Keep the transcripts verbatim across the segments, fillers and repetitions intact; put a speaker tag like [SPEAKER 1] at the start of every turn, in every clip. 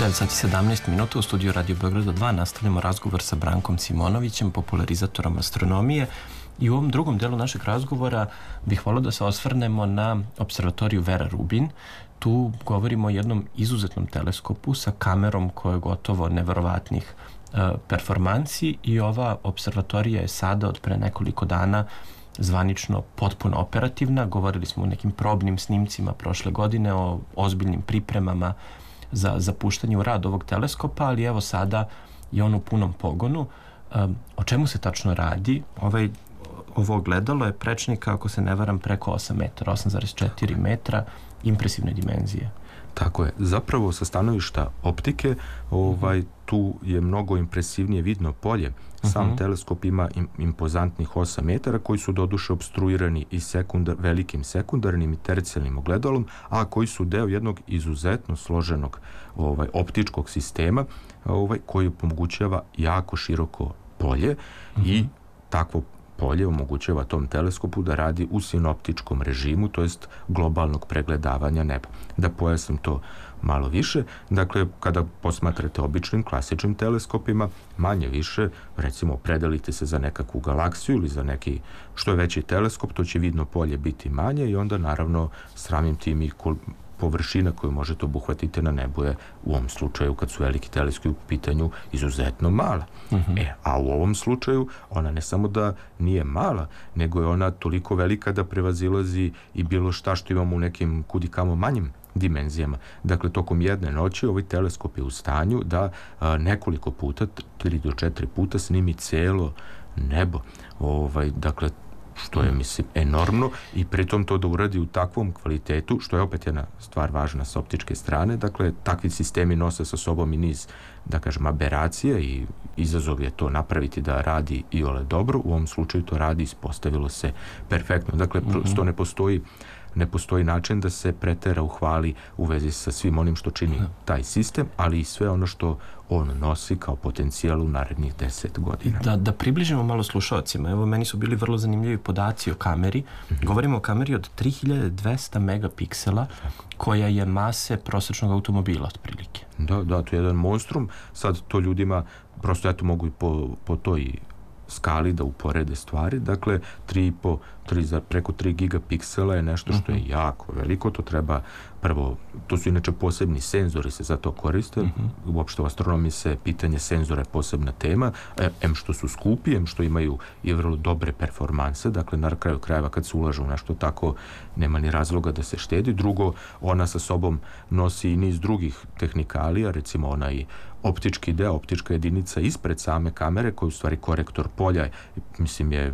[SPEAKER 1] devet sati sedamnaest minuta u studiju Radio Beograda dva nastavljamo razgovor sa Brankom Simonovićem, popularizatorom astronomije, i u ovom drugom delu našeg razgovora bih volio da se osvrnemo na observatoriju Vera Rubin. Tu govorimo o jednom izuzetnom teleskopu sa kamerom koja je gotovo neverovatnih uh, performansi, i ova observatorija je sada od pre nekoliko dana zvanično potpuno operativna. Govorili smo o nekim probnim snimcima prošle godine, o ozbiljnim pripremama za zapuštanje u rad ovog teleskopa, ali evo sada je on u punom pogonu. Um, o čemu se tačno radi? Ovaj, ovo gledalo je prečnika, ako se ne varam, preko osam metara, osam zarez četiri metra, impresivne dimenzije.
[SPEAKER 2] Tako je. Zapravo sa stanovišta optike ovaj, uh-huh. tu je mnogo impresivnije vidno polje. Sam uh-huh. teleskop ima im, impozantnih osam metara koji su doduše obstruirani i sekundar, velikim sekundarnim i tercijalnim ogledalom, a koji su deo jednog izuzetno složenog ovaj, optičkog sistema ovaj, koji omogućava jako široko polje uh-huh. i takvo polje omogućava tom teleskopu da radi u sinoptičkom režimu, to jest globalnog pregledavanja neba. Da pojasnim to malo više, dakle, kada posmatrate običnim klasičnim teleskopima, manje više, recimo, predelite se za nekakvu galaksiju ili za neki što je veći teleskop, to će vidno polje biti manje i onda, naravno, samim tim i površina koju možete obuhvatiti na nebu je u ovom slučaju, kad su veliki teleskopi u pitanju, izuzetno mala. Uh-huh. E, a u ovom slučaju ona ne samo da nije mala, nego je ona toliko velika da prevazilazi i bilo šta što imamo u nekim kudikamo manjim dimenzijama. Dakle, tokom jedne noći ovaj teleskop je u stanju da a, nekoliko puta, tri do četiri puta snimi celo nebo. Ovaj, dakle, što je, mislim, enormno, i pritom to da uradi u takvom kvalitetu, što je opet jedna stvar važna sa optičke strane. Dakle, takvi sistemi nose sa sobom i niz, da kažem, aberacija, i izazov je to napraviti da radi i ole dobro. U ovom slučaju to radi, ispostavilo se perfektno. Dakle, mm-hmm. to ne postoji ne postoji način da se pretera u hvali u vezi sa svim onim što čini taj sistem, ali i sve ono što on nosi kao potencijal u narednih deset godina.
[SPEAKER 1] Da, da približimo malo slušalcima. Evo, meni su bili vrlo zanimljivi podaci o kameri. Mm-hmm. Govorimo o kameri od tri hiljade dvesta megapiksela, koja je mase prosječnog automobila, otprilike.
[SPEAKER 2] Da, da, to je jedan monstrum. Sad to ljudima, prosto eto mogu i po, po toj skali da uporede stvari. Dakle, tri i po, tri, preko tri gigapiksela je nešto što je jako veliko. To treba prvo, to su inače posebni senzori se za to koriste. Uh-huh. Uopšte u astronomiji se pitanje senzora je posebna tema. Em što su skupi, em što imaju i vrlo dobre performanse. Dakle, na kraju krajeva kad se ulaže u nešto tako, nema ni razloga da se štedi. Drugo, ona sa sobom nosi i niz drugih tehnikalija, recimo ona i optički deo, optička jedinica ispred same kamere, koja je u stvari korektor polja, mislim, je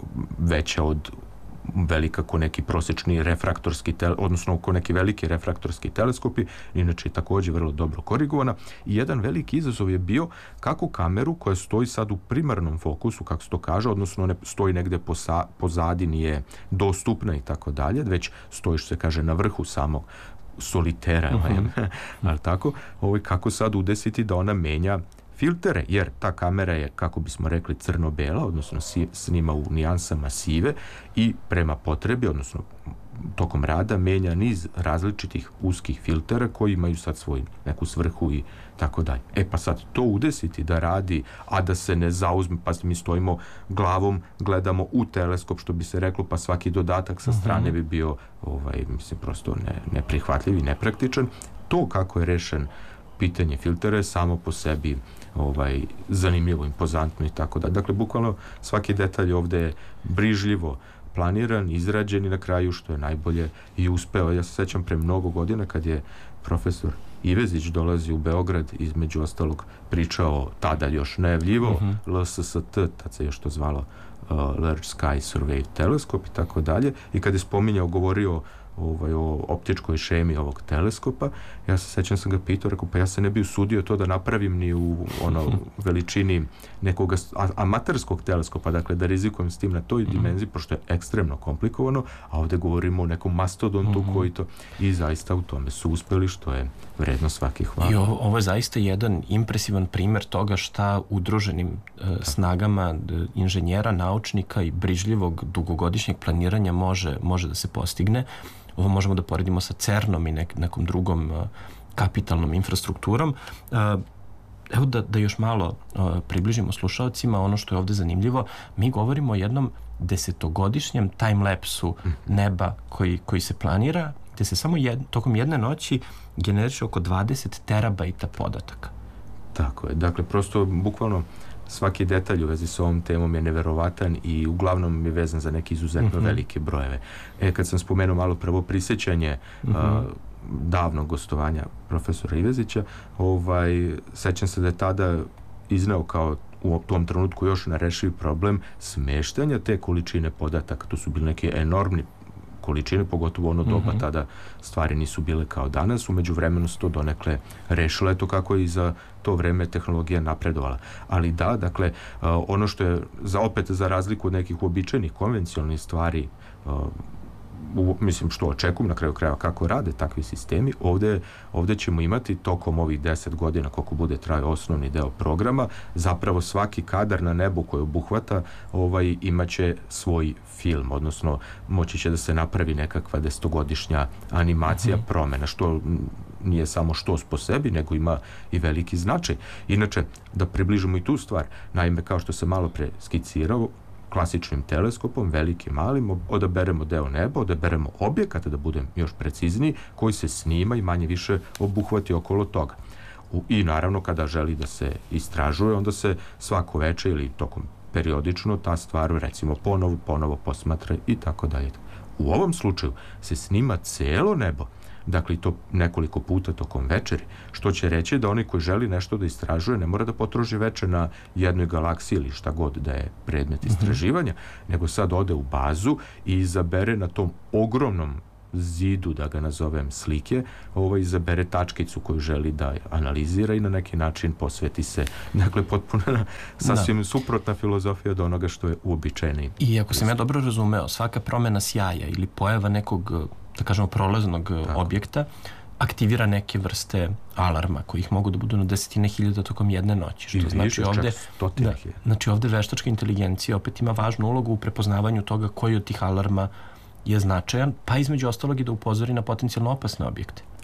[SPEAKER 2] veća od velika ko neki prosječni refraktorski, tele, odnosno ko neki veliki refraktorski teleskopi, inače je također vrlo dobro korigovana. I jedan veliki izazov je bio kako kameru koja stoji sad u primarnom fokusu, kako se to kaže, odnosno ne stoji negde posa, pozadi, nije dostupna i tako dalje, već stoji, što se kaže, na vrhu samog solitera, uh-huh. ali tako, ovaj, kako sad udesiti da ona menja filtere, jer ta kamera je, kako bismo rekli, crno-bela, odnosno si, snima u nijansama sive i prema potrebi, odnosno tokom rada, menja niz različitih uskih filtera koji imaju sad svoju neku svrhu i tako dalje. E pa sad to udesiti da radi, a da se ne zauzme, pa mi stojimo glavom, gledamo u teleskop, što bi se reklo, pa svaki dodatak sa strane bi bio, ovaj, mislim, prosto ne, neprihvatljiv i nepraktičan. To kako je rešen pitanje filtera je samo po sebi ovaj, zanimljivo, impozantno i tako da. Dakle, bukvalno svaki detalj ovde je brižljivo planiran, izrađen i na kraju, što je najbolje, i uspeo. Ja se sećam pre mnogo godina kad je profesor Ivezić dolazi u Beograd, između ostalog pričao, tada još najavljivo, uh-huh. L S S T, tad se još to zvalo uh, Large Sky Survey Telescope i tako dalje, i kad je spominjao, govorio ovaj, o optičkoj šemi ovog teleskopa, ja se sećam, sam ga pitao, rekao, pa ja se ne bi usudio to da napravim ni u ono veličini nekog amaterskog teleskopa, dakle da rizikujem s tim na toj dimenziji, pošto je ekstremno komplikovano, a ovde govorimo o nekom mastodontu mm-hmm. koji to, i zaista u tome su uspeli, što je vredno svaki hvala.
[SPEAKER 1] I ovo, ovo je zaista jedan impresivan primer toga šta udruženim e, snagama d, inženjera, naučnika i brižljivog dugogodišnjeg planiranja može, može da se postigne. Ovo možemo da poredimo sa CERNom i nek, nekom drugom uh, kapitalnom infrastrukturom. Evo da, da još malo približimo slušalcima ono što je ovde zanimljivo. Mi govorimo o jednom desetogodišnjem time-lapsu neba koji, koji se planira, gde se samo jed, tokom jedne noći generiše oko dvadeset terabajta podataka.
[SPEAKER 2] Tako je. Dakle, prosto, bukvalno, svaki detalj u vezi s ovom temom je neverovatan i uglavnom je vezan za neke izuzetno uh-huh. velike brojeve. E, kad sam spomenuo malo prvo prisjećanje uh-huh. uh, davnog gostovanja profesora Ivezića, ovaj, sećam se da je tada izneo kao u tom trenutku još nerešiv problem smeštanja te količine podataka. To su bili neke enormni količine, pogotovo ono doba, uh-huh. tada stvari nisu bile kao danas. U međuvremenu se to donekle rešilo, eto kako je i za to vreme tehnologija napredovala. Ali da, dakle, uh, ono što je za, opet za razliku od nekih uobičajenih konvencionalnih stvari, uh, u, mislim što očekujem na kraju krajeva kako rade takvi sistemi, ovde, ovde ćemo imati tokom ovih deset godina koliko bude trajao osnovni deo programa, zapravo svaki kadar na nebu koji obuhvata ovaj, imaće svoj film, odnosno moći će da se napravi nekakva desetogodišnja animacija uh-huh. promena, što nije samo štos po sebi, nego ima i veliki značaj. Inače, da približimo i tu stvar, naime, kao što sam malo pre skicirao, klasičnim teleskopom, velikim, malim, odaberemo deo neba, odaberemo objekat, da budem još precizniji, koji se snima i manje više obuhvati okolo toga. U, I naravno, kada želi da se istražuje, onda se svako veče ili tokom periodično ta stvar, recimo, ponovo, ponovo posmatra i tako dalje. U ovom slučaju se snima celo nebo, dakle i to nekoliko puta tokom večeri, što će reći da onaj koji želi nešto da istražuje ne mora da potroši veče na jednoj galaksiji ili šta god da je predmet istraživanja, mm-hmm. nego sad ode u bazu i izabere na tom ogromnom zidu, da ga nazovem, slike, ovo izabere tačkicu koju želi da analizira i na neki način posveti se. Dakle, potpuno sasvim da. suprotna filozofija od onoga što je uobičajeno.
[SPEAKER 1] I ako sam ja dobro razumeo, svaka promena sjaja ili pojava nekog, da kažemo, prolaznog Tako. objekta aktivira neke vrste alarma kojih mogu da budu na desetine hiljada tokom jedne noći. Što
[SPEAKER 2] I
[SPEAKER 1] znači ovde, da, znači ovde veštačka inteligencija opet ima važnu ulogu u prepoznavanju toga koji od tih alarma je značajan, pa između ostalog i da upozori na potencijalno opasne objekte.